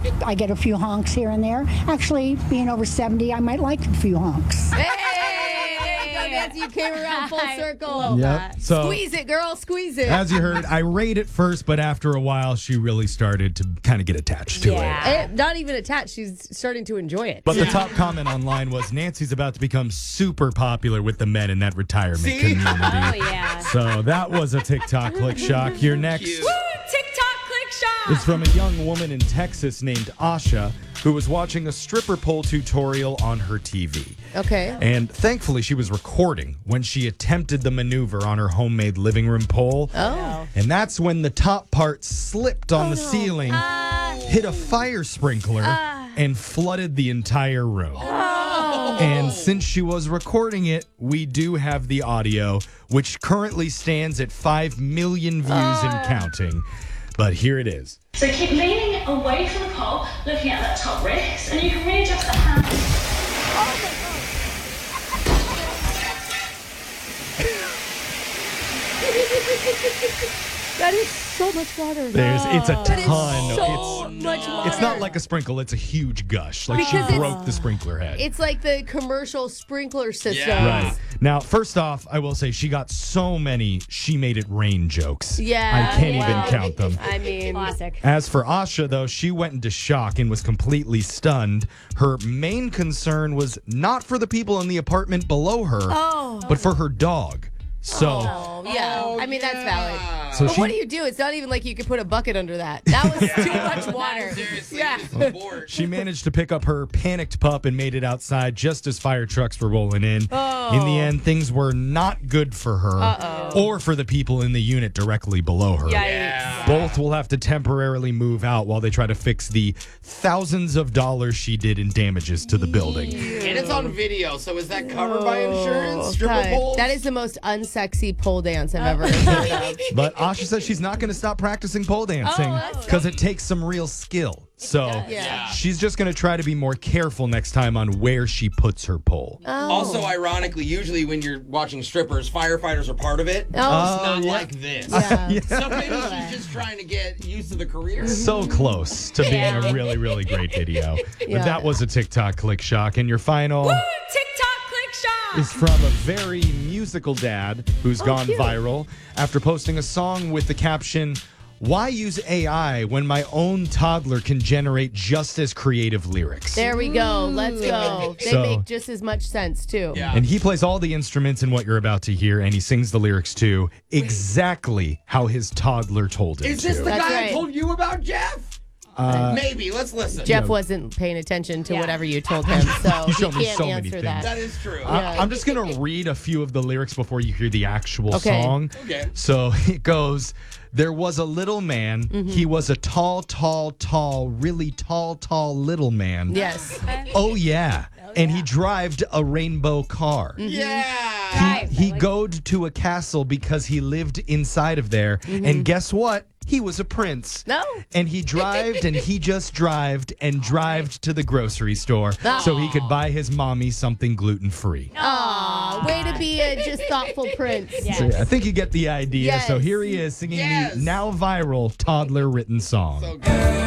I get a few honks here and there. Actually, being over 70, I might like a few honks. Hey, there you go, Nancy. You came around full circle. Yep. So, Squeeze it, girl. Squeeze it. as you heard, irate at first, but after a while, she really started to kind of get attached to it. Not even attached. She's starting to enjoy it. But the top comment online was Nancy's about to become super popular with the men in that retirement community. Oh, yeah. So that was a TikTok click shock. Your next Woo, TikTok click shop. is from a young woman in Texas named Asha who was watching a stripper pole tutorial on her TV. Okay. And thankfully, she was recording when she attempted the maneuver on her homemade living room pole. Oh. And that's when the top part slipped on the ceiling, hit a fire sprinkler, and flooded the entire room. And since she was recording it, we do have the audio, which currently stands at 5 million views and counting. But here it is. So keep leaning away from the pole, looking at that top wrist, and you can really adjust the hand. That is so much water. It's a That is ton. so much water. It's not like a sprinkle, it's a huge gush. Like Because she it's- broke the sprinkler head. It's like the commercial sprinkler system. Right. Now, first off, I will say she got so many she made it rain jokes. Yeah. I can't even count them. I mean, Classic. As for Asha, though, she went into shock and was completely stunned. Her main concern was not for the people in the apartment below her, but for her dog. So, yeah. I mean, that's valid. so But she what do you do? It's not even like you could put a bucket under that. That was too much water. Seriously, Yeah. it's a sport. She managed to pick up her panicked pup and made it outside just as fire trucks were rolling in. In the end, things were not good for her or for the people in the unit directly below her. Yikes. Both will have to temporarily move out while they try to fix the thousands of dollars she did in damages to the building. And it's on video, so is that covered by insurance? Stripper poles? That is the most unsexy pole dance I've ever heard of. But Asha says she's not going to stop practicing pole dancing because it takes some real skill. So Yeah. she's just going to try to be more careful next time on where she puts her pole. Also, ironically, usually when you're watching strippers, firefighters are part of it. Oh. It's not like this. Yeah. So maybe she's just trying to get used to the career. So close to being a really, really great video. Yeah. But that was a TikTok click shock. And your final Woo, TikTok click shop. is from a very musical dad who's gone viral after posting a song with the caption, "Why use AI when my own toddler can generate just as creative lyrics?" There we go. Let's go. They So- make just as much sense, too. Yeah. And he plays all the instruments in what you're about to hear, and he sings the lyrics too, exactly how his toddler told him Is this to. the That's guy right. I told you about, Jeff? Maybe. Let's listen. Jeff wasn't paying attention to Yeah. whatever you told him, so You he showed me can't so many answer things. that. That is true. I'm just going to read a few of the lyrics before you hear the actual Okay. song. Okay. So it goes, "There was a little man. He was a tall, really tall little man. Yes. Oh, yeah. And he drived a rainbow car. Yeah. He goed to a castle because he lived inside of there. And guess what? He was a prince. No. And he drived and he just drived to the grocery store so he could buy his mommy something gluten-free. Aw, way to be a just thoughtful prince. So yeah, I think you get the idea. Yes. So here he is singing Yes. the now viral toddler written song. So good.